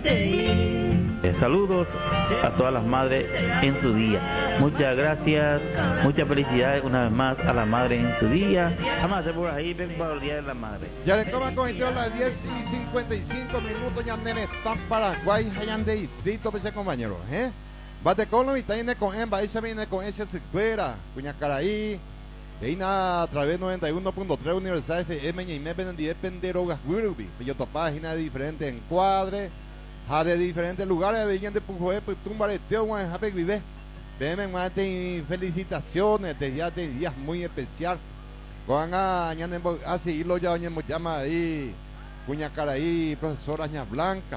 Saludos a todas las madres en su día. Muchas gracias, muchas felicidades una vez más a la madre en su día. Vamos a hacer por ahí, ven para el Día de la Madre. Ya le toma con las 10:55, ya nene, están Paraguay, hayan de distrito, pues compañeros, Bate con lo mitad viene con Emba, ahí se viene con esa secuera, Cuñacaraí, de ahí nada, a través 91.3 Universidad FM, y me ven en 10 penderogas, Gurubi, yo to página de diferentes encuadres, de diferentes lugares, venían de Pujoé, pues tumbareteo, Juan Jape Vive, ven, felicitaciones, de días muy especial, van a seguirlo ya, llama ahí, Cuñacaraí, profesora Aña Blanca.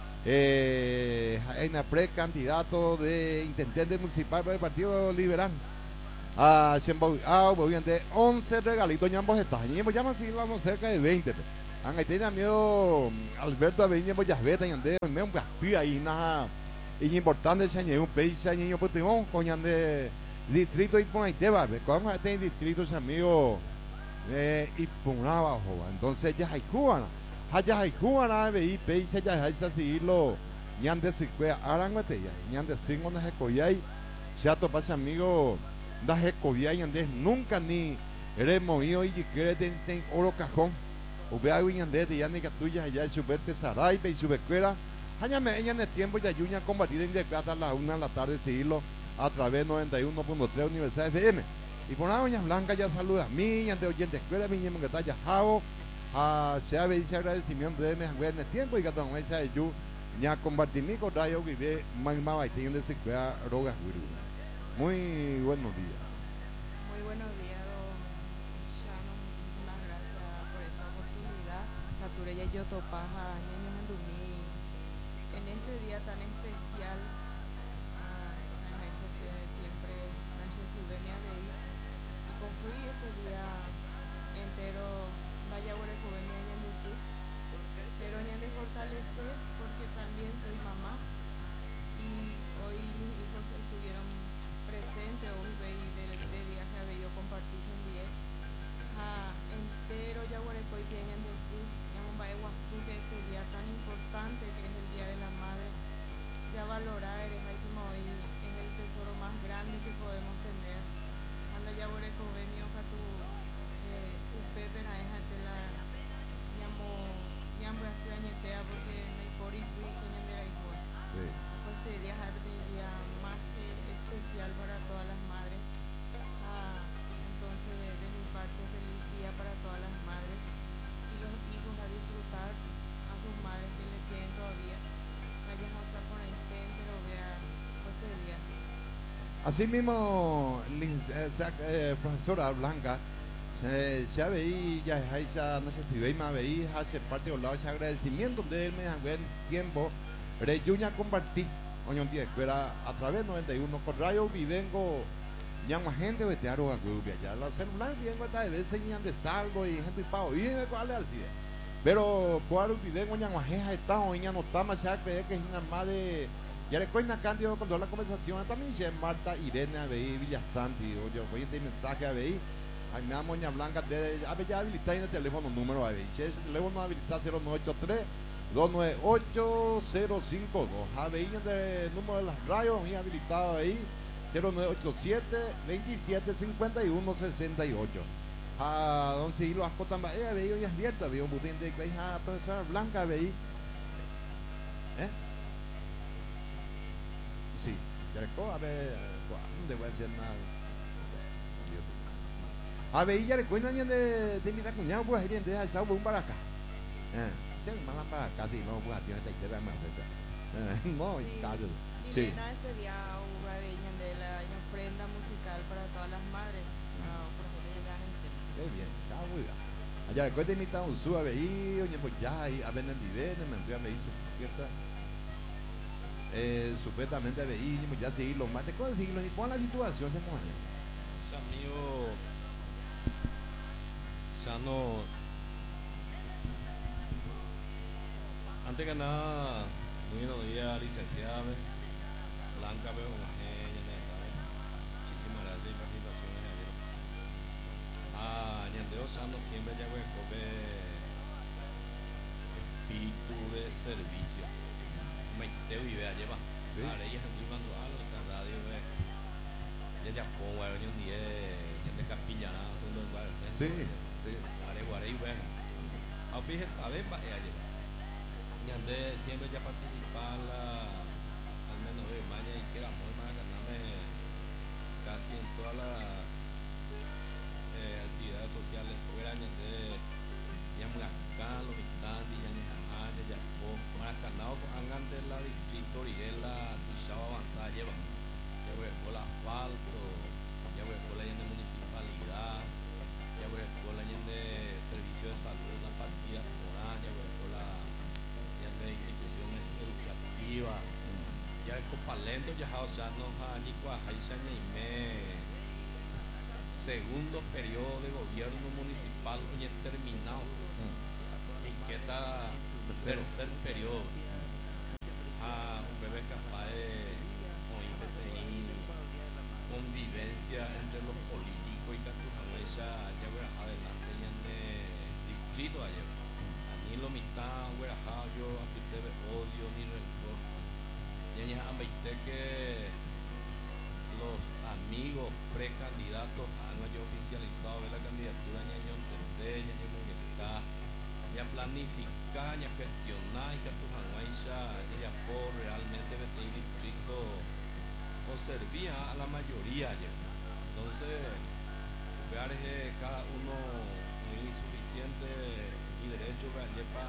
Una precandidato de intendente municipal para el Partido Liberal. De 11 regalitos, ya ambos están. Y llaman si vamos cerca de 20. Ahí tiene amigo Alberto Avenida Boyasbeta y ande, me un gaspía ahí, nada. Y importante ese año, un país, año, pues tenemos coñan de distrito y por ahí te va. ¿Cómo a tener distritos, amigo? Y por abajo, entonces ya hay cubana. Haya hay cubana, veí, peisa, ya hay seguirlo. Ñan de Sicuea, Aranguate, ñan de Singo, no se coyay. Chato pasa, amigo, no se coyay, andes nunca ni eres movido y que ten oro cajón. Ube algo y andes de yani tuya, allá su vete saray, y su becuera. Haya me en el tiempo y ayuña a combatir en de a la 1 de la tarde, seguirlo a través de 91.3 Universidad FM. Y por la doña Blanca ya saluda a mí, ante oyente escuela, mi ñemo que está ya jabo. Se ha veis agradecimiento de mi en el tiempo y que con esa de yo ya compartir mi correo que ve más y de se cuida rogas. Muy buenos días. Muy buenos días, don Chano, muchísimas gracias por esta oportunidad. Naturella yo topaja niños en Dumí en este día tan especial. Eso siempre se venía de ir y concluí este día entero. Vaya bueno que venía a decir, pero venía de fortalecer porque también soy mamá y hoy mis hijos estuvieron presentes, hoy de viaje a Bello compartir en 10 entero ya bueno que hoy tienen decir, ya un bae guazú que este día tan importante que es el Día de la Madre, ya valorar el hoy es el tesoro más grande que podemos tener. Anda ya bueno que venía a tu Pepe na esa te la llamo así añetea porque me por y sí son de la igual. Pues este día más que especial para todas las madres. Entonces de mi parte feliz día para todas las madres y los hijos a disfrutar a sus madres que les queden todavía. Vayan a usar con el pero vea pues este día. Así mismo, profesora Blanca. Ya veí, ya no sé si veí más veí, hace parte de los agradecimientos de él, me han buen tiempo, reyuña compartí, hoy un día escuela a través 91 con radio vivengo, ya más gente de teatro a Gubia, ya la celular vivengo esta vez señan de salvo y gente pavo, viene cuál es así, pero cuál vivengo ya más gente está hoy ya no está más ya cree que es una madre, ya le cuenta cándido con toda la conversación, también ya Marta, Irene, a veí, Villasanti, oye, voy a tener mensaje a veí. Ay, me llamo Moña Blanca, ya habilitar en el teléfono número ahí. El teléfono habilita 0983-298-052. Ahí en el número de las radios, y habilitado ahí 0987-2751-68. Don Sigilo Ascotamba, veía hoy es abierta, veía un butín de que hija profesora Blanca, veía. Sí, ya le cojo, a ver, ¿dónde voy a decir nada? A ver, ya le cuentan de mi cuñado, pues, de esa un para acá. Se me mandan para acá, si no, pues, tiene que ir a más esa. No, y caso. Sí. Este día hubo de la ofrenda musical para todas las madres. Por favor, ya en el tema. Qué bien, está muy bien. Allá le cuentan mi un su a ver, oye, pues ya, a ver, en el me hizo fiesta. Supuestamente a ver, ya seguirlo más. ¿Te puedo seguirlo? ¿Y cuál es la situación, se mueve? Amigo. Ya no. Antes que nada, muy buenos días, licenciada Blanca, pero muchísimas gracias y participaciones ayer. Ñandeo Sano siempre ya espíritu de servicio. Maite vive allá va. Sí. Ahora ella es cuando habla en la radio ve. Ya pongo a venir un día de capillana son los lugares. Sí, sí. Guare y ve. A ver, va allá. Y andé siempre ya participar al menos de Maña y que la forma de ganarme casi en todas las actividades sociales fuera de Yamuracán, los Vitandi, Yanijaján, Yayapó, Maracanao, Angan de la distrito Origuela, Tishao avanzada lleva. Ya voy a la asfalto, ya voy a la de municipalidad, ya voy a la de servicio de salud, la partida foral, ya voy a la de instituciones educativas, ya el copalento, ya o sea, no hay ni cuajaisa ni me. Segundo periodo de gobierno municipal ya terminado y que está tercer periodo a un bebé capaz de convivencia entre los políticos y Catujamecha ya voy adelante ya en distrito ayer a mí lo mitad voy a yo a usted odio ni rencor ya que los amigos precandidatos han ya oficializado la candidatura ñañón Tete, ñañón Muñeca, ya planificar, ya gestionar, ya tu ya por realmente el distrito o servía a la mayoría ya. Entonces, ver cada uno muy suficiente y derecho para llevar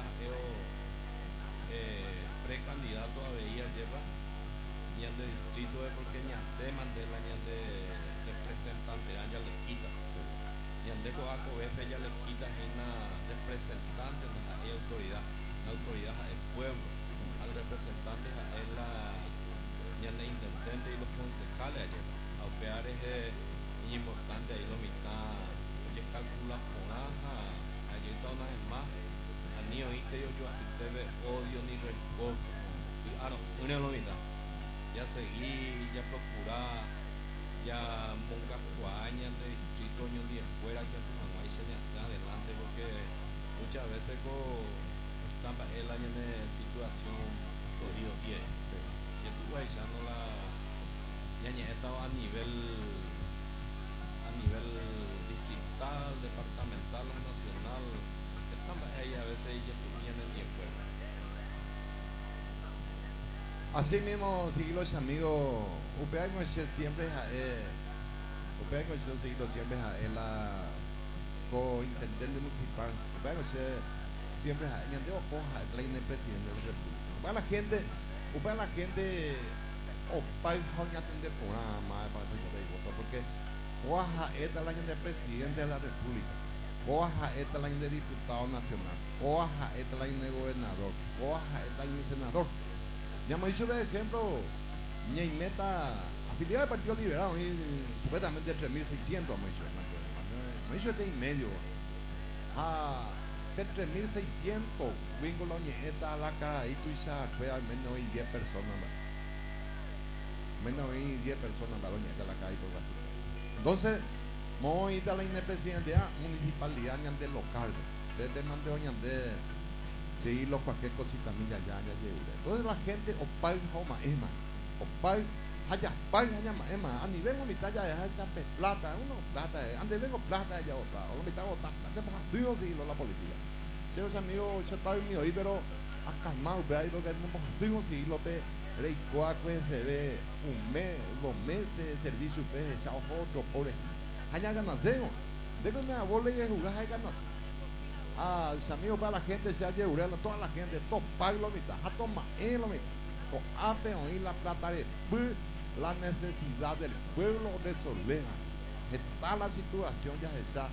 precandidato a veía lleva ñan de distrito es porque ñan de Mandela ñan de representante ya le quita ñan de Coaco F ya le quita una representante no hay autoridad la autoridad es el pueblo al representante es la ñan de intendente y los concejales allá a operar es importante ahí lo mitad oye calcula con aja allí está una vez más a ni oíste yo a usted ve odio ni rencor y ahora una lo mitad ya seguir, ya procurar, ya monga cuaña de distrito ni un día fuera que tu mamá y se hacia adelante porque muchas veces están el año de situación jodido bien. Ya tú vas echando ya he estado a nivel distrital, departamental, nacional, están ahí a veces ya tú vienes ni fuera. Así mismo, seguir los amigos, UPA Coche siempre UPA Coche seguido siempre la co-intendente municipal, UPA Coche siempre en el coja el presidente de la República. UPA la gente OPA ya atender programa para que porque coja esta la de presidente de la República, coja esta la de diputado nacional, coja esta la de gobernador, coja esta la de senador. Ya me dicho de ejemplo, Ñeimeta, afiliado del Partido Liberal, y supuestamente 3.600, me dicho de y medio. De 3.600, vengo la Ñeeta a la cara y tú ya fue al menos 10 personas. Menos 10 personas la Ñeeta a la cara y todo así. Entonces, vamos a ir a la independencia municipalidad de local. Desde Mandeo de sí, los cualquier cosita milla ya lleve. Entonces la gente opal homa ema, opal haya pal haya ema, a nivel mitad ya es esa plata, uno plata, ande vengo plata ya otra, o mitad otra plata, pues así o sí la política. Si los amigos ya está mío ahí, pero acá más ve ahí lo que no así o sí lo que rey pues se ve un mes, 2 meses, servicio pues ya otro pobre. Haya ganaseo, de que me abole y jugar hay ganaseo. Los amigos para la gente se ha llevado toda la gente, todo pago lo mitad, a tomar en lo mitad, con ate oír la plata de la necesidad del pueblo resolver. Está la situación ya está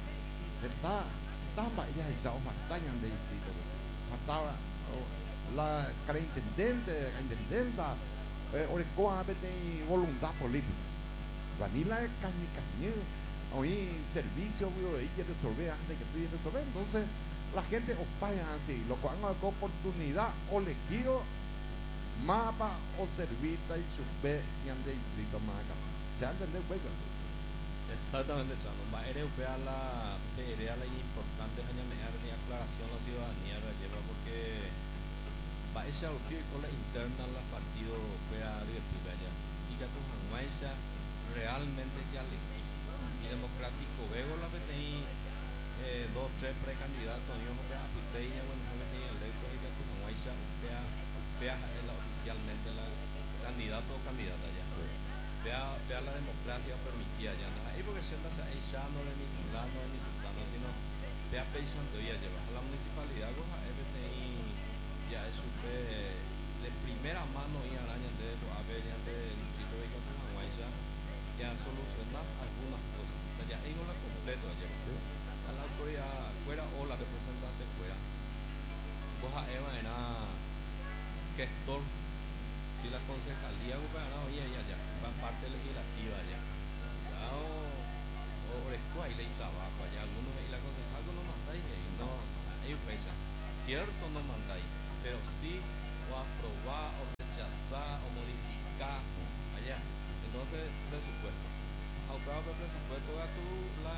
ya está faltañan de distrito, faltaba la cara intendente, la intendenta, orecoa de voluntad política. Vanilla es caño, oí servicio, y que resolver antes de que tú resolver, entonces la gente os pagan así, lo cual no hay oportunidad o le quiero mapa o servita y sube y ande distrito más acá. ¿Se entiende pues? Exactamente, Chano. Va a europear la importante ni aclaración a la ciudadanía la lleva porque va esa con la interna la partido fuera divertida ya y que tu Janguaisa realmente ya le y democrático veo la PTI dos tres precandidatos yo no vea PTI ya bueno no PTI electo y que tu Janguaisa vea oficialmente la candidato o candidata ya vea la democracia permitida ya ahí porque se anda echándole ni fulano ni sultano sino vea pensando ya lleva a la municipalidad con la PTI ya es de primera mano y araña de Averia del distrito de Capuanguaya ya solucionar algunas cosas. O sea, ya ahí no la completo ayer. A la autoridad fuera o la representante fuera. Vos a Eva era gestor si la concejalía gobernadora oye ya va parte legislativa ya. Ya o esto ahí le trabajo allá algunos y la concejal no mandáis no ahí pesa. Cierto no mandáis pero sí o aprobar o rechazar o modificar allá entonces presupuesto aprobar el presupuesto a tu la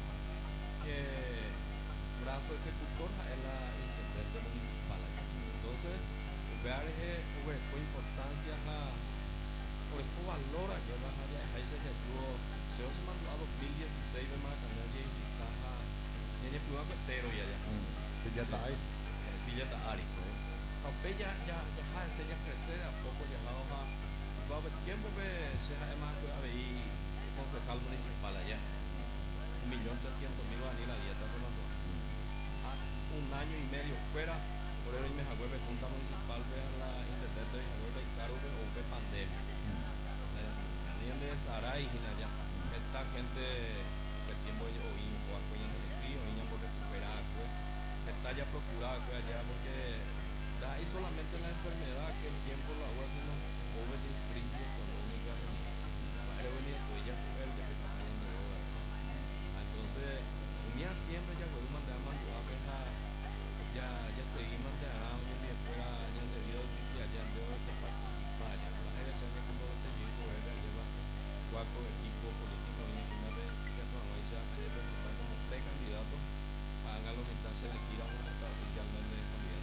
brazo ejecutor es la intendente municipal allá. Entonces ver fue importancia la por esto valora yo la área ahí se tuvo se mandó a 2016 de Maracaná y está en el primer cero y allá Sí, ya está ahí. sí ya está Ari aunque ya enseña a crecer a poco ya la hoja va a ver tiempo que sea más que a ver concejal municipal allá 1.300.000 van la dieta se mandó un año y medio fuera por eso me jagüe junta municipal ve a la intendente de jagüe y caro o ve pandemia alguien de Saray y allá esta gente que tiempo o in o acuñan de frío niña por recuperar está ya procurada allá porque ahí solamente la enfermedad que el tiempo la agua sino pobre de crisis económica pero venir pues ya fue el que está cayendo entonces unía siempre ya con un mandama ya seguimos de arado y después años debido a que allá debo de participar ya la elección es como este chico lleva cuatro equipos políticos y una vez que no hay ya presentar como tres candidatos hagan los que están elegidos oficialmente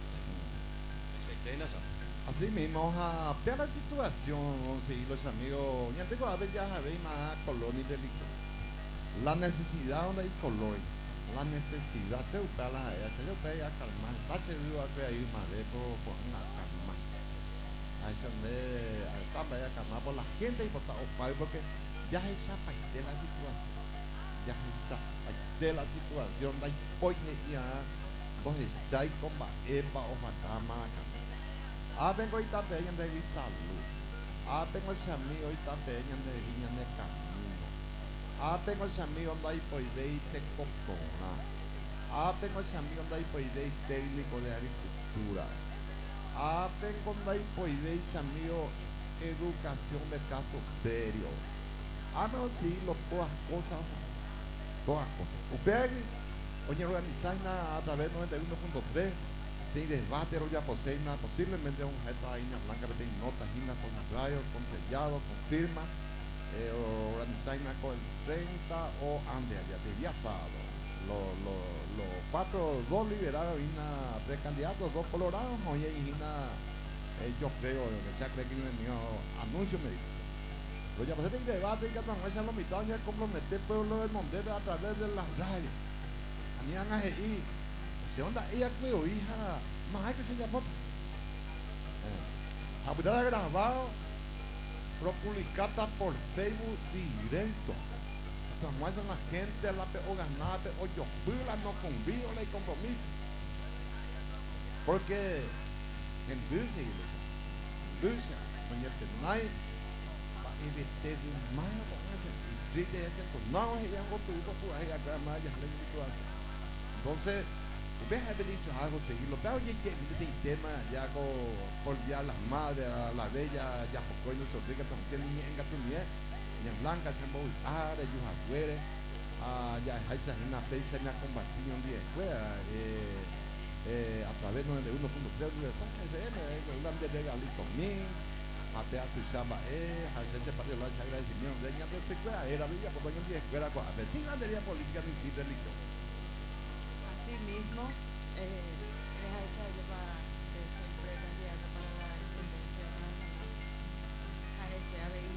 Así mismo, vea la situación, sí, los amigos, ya tengo a ver ya más colonia y religión. La necesidad donde hay colonia, la necesidad se usa la se yo pega a calmar, está seguro que hay más de por una calma. Ahí se me está a calmar por la gente y por porque ya esa parte de la situación, ya esa parte de la situación, la ya, entonces ya hay con epa o matama. Vengo y también de salud. Vengo ese amigo y también de viña de camino. Vengo ese amigo donde hay poidei te cocona. Vengo ese amigo donde hay poidei técnico de agricultura. Vengo donde hay poidei ese amigo educación de casos serios. No, sí, todas cosas. Todas cosas. Ustedes, oye, organizan a través de 91.3. Tem debate, ya posiblemente un jeta ahí en blanca, tem notas, himnas con radio, con sellado, con firma, organizar con el 30 o ande allá, de día sábado. Los cuatro, dos liberados, tres candidatos, dos colorados, oye, yo creo, que sea cree que el mío anuncio me dijo. Pero ya pues el debate que no es la mitad, ya comprometer pueblo del Mondero a través de las radios. A mí van a ir. Onda ella creo hija más que se llamó habrá grabado publicada por Facebook directo como hacen la gente la o ganar o yo no convido el compromiso porque en dice mañana no hay para evitar un mal con ese triste ese no es ya algo tuyo por ahí acá más ya le digo así entonces ustedes han dicho algo seguirlo, pero ya que este tema ya por ya las madres, a las bellas, ya por coño se obliga también en Gatunía, en Blanca, se han voltado, ellos afuera, ya hay una fecha en la combatir un día después, a través de 1.3 Universal, un gran de regalito mío, a teatro y samba, a ese partido de agradecimiento, de años de secuela, era villa, por coño un día escuela, con la vecina de la política de religión. Así mismo, esa lleva